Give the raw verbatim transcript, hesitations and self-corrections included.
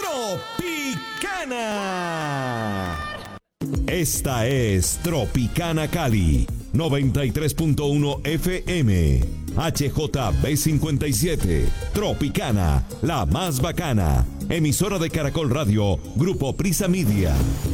Tropicana. Esta es Tropicana Cali, noventa y tres punto uno F M, H J B cincuenta y siete, Tropicana, la más bacana, emisora de Caracol Radio, Grupo Prisa Media.